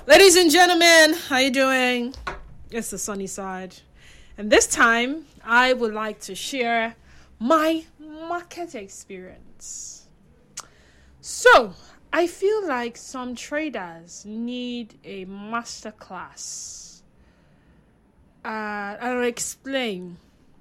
Ladies and gentlemen, how you doing? It's the sunny side. And this time, I would like to share my market experience. So, I feel like some traders need a masterclass. I'll explain.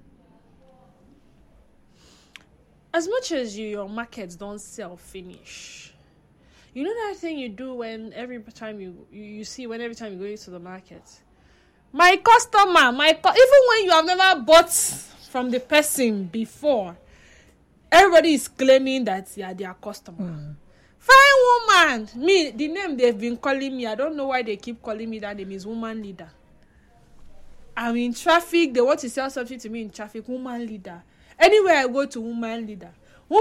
As much as your markets don't sell finish, you know that thing you do when every time you see when every time you go into the market, my customer, even when you have never bought from the person before, everybody is claiming that you are their customer. Fine woman, me, the name they've been calling me, I don't know why they keep calling me that name, is woman leader. I'm in traffic, they want to sell something to me in traffic, woman leader. Anywhere I go to, woman leader.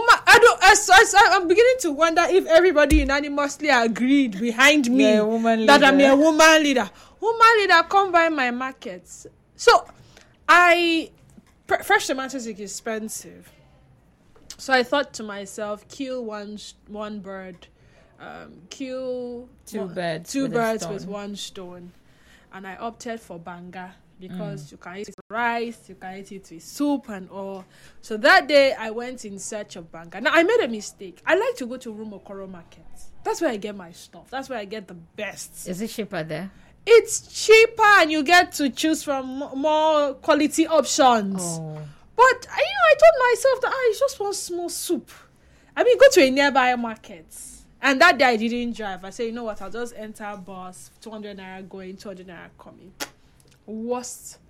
I'm beginning to wonder if everybody unanimously agreed behind me that I'm a woman leader. Woman leader, come by my markets. So, fresh tomatoes is expensive. So I thought to myself, kill one bird, kill two birds with one stone. And I opted for banga. Because you can eat it with rice, you can eat it with soup and all. So that day, I went in search of banga. Now, I made a mistake. I like to go to Rumokoro Market. That's where I get my stuff. That's where I get the best. Is it cheaper there? It's cheaper and you get to choose from more quality options. Oh. But, I told myself that it's just one small soup. Go to a nearby market. And that day, I didn't drive. I said, you know what, I'll just enter bus, 200 naira going, 200 naira coming. Worst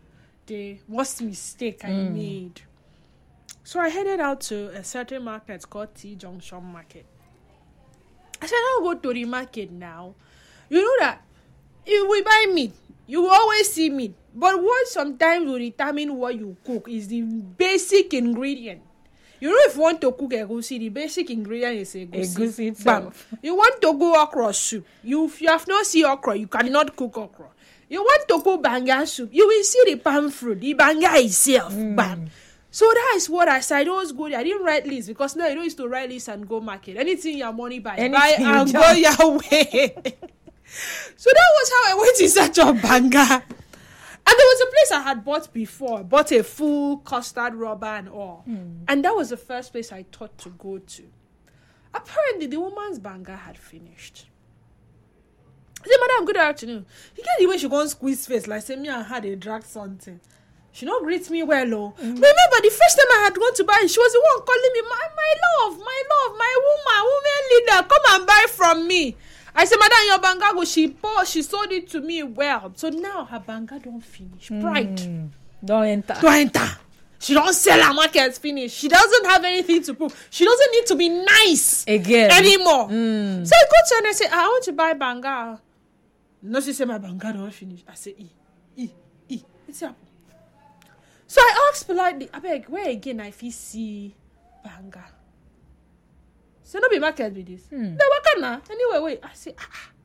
mistake I made. So I headed out to a certain market called T Junction Market. I said, I'll go to the market now. You know that if we buy meat, you will always see meat. But what sometimes will determine what you cook is the basic ingredient. You know, if you want to cook egusi, the basic ingredient is egusi itself. You want to go okra soup. If you have not seen okra, you cannot cook okra. You want to cook banga soup, you will see the palm fruit, the banga itself. Bam. So that is what I said. I always go there. I didn't write list because now you don't used to write list and go market. Anything your money buy and go your way. So that was how I went in search of banga. And there was a place I had bought before. Bought a full custard rubber and all. And that was the first place I thought to go to. Apparently, the woman's banga had finished. I said, madam, good afternoon. You get the way she gonna squeeze face like say me and her they drag something. She not greet me well, oh. Remember the first time I had gone to buy, she was the one calling me my love, my woman leader, come and buy from me. I said, madam, your banga she sold it to me well. So now her banga don't finish. Pride. Don't enter. She don't sell her market finish. She doesn't have anything to prove. She doesn't need to be nice again anymore. So I go to her and I say, I want to buy banga. No, she said my banga don't finish. I say, it's up. So I asked politely, I beg, where again I feel see banga? So no be market with this. They work now. Anyway, wait. I say,